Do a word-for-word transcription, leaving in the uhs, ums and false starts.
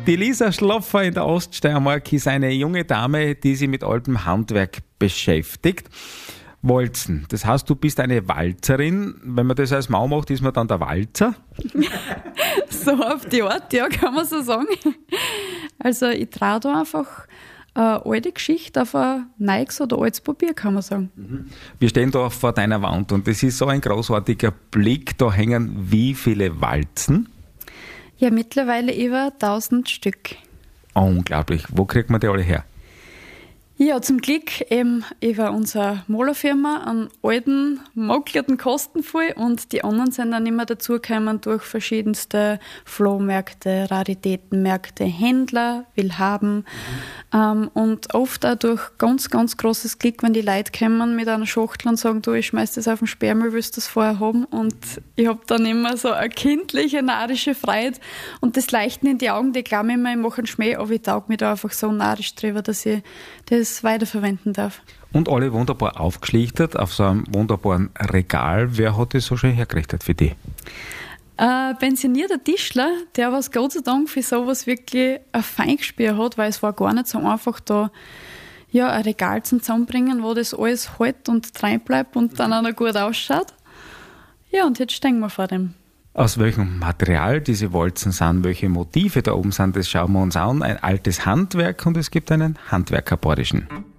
Die Lisa Schloffer in der Oststeiermark ist eine junge Dame, die sich mit altem Handwerk beschäftigt. Walzen. Das heißt, du bist eine Walzerin. Wenn man das als Mau macht, ist man dann der Walzer? So auf die Art, ja, kann man so sagen. Also ich trage da einfach eine alte Geschichte auf ein neues oder altes Papier, kann man sagen. Mhm. Wir stehen da vor deiner Wand und das ist so ein großartiger Blick. Da hängen wie viele Walzen? Ja, mittlerweile über tausend Stück. Oh, unglaublich. Wo kriegt man die alle her? Ja, zum Glück eben über unsere Malerfirma einen alten, makelten Kostenfall und die anderen sind dann immer dazugekommen durch verschiedenste Flohmärkte, Raritätenmärkte, Händler, Willhaben mhm. ähm, und oft auch durch ganz, ganz großes Glück, wenn die Leute kommen mit einer Schachtel und sagen, du, ich schmeiß das auf den Sperrmüll, willst du das vorher haben? Und ich habe dann immer so eine kindliche, narische Freude und das Leuchten in die Augen, die glauben immer, ich mache einen Schmäh, aber ich tauge mich da einfach so narisch drüber, dass ich das weiterverwenden darf. Und alle wunderbar aufgeschlichtet auf so einem wunderbaren Regal. Wer hat das so schön hergerichtet für dich? Ein pensionierter Tischler, der was Gott sei Dank für sowas wirklich ein Feingespür hat, weil es war gar nicht so einfach, da ja, ein Regal zum Zusammenbringen, wo das alles hält und rein bleibt und dann auch noch gut ausschaut. Ja, und jetzt stehen wir vor dem. Aus welchem Material diese Walzen sind, welche Motive da oben sind, das schauen wir uns an. Ein altes Handwerk und es gibt einen Handwerkerbordischen.